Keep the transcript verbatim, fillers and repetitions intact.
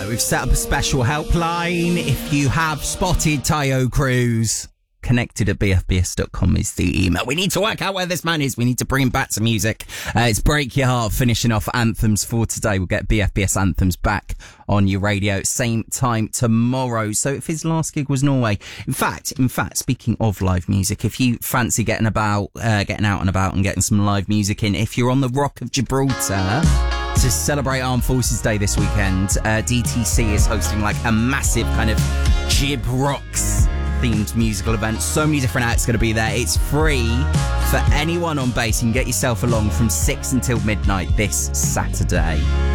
we've set up a special helpline. If you have spotted Tayo Cruz, connected at b f b s dot com is the email. We need to work out where this man is. We need to bring him back to music. Uh, it's Break Your Heart finishing off anthems for today. We'll get B F B S anthems back on your radio same time tomorrow. So if his last gig was Norway, in fact, in fact, speaking of live music, if you fancy getting about, uh, getting out and about and getting some live music in, if you're on the Rock of Gibraltar to celebrate Armed Forces Day this weekend, uh, D T C is hosting like a massive kind of Gib Rocks themed musical event. So many different acts going to be there. It's free for anyone on base. You can get yourself along from six until midnight this Saturday.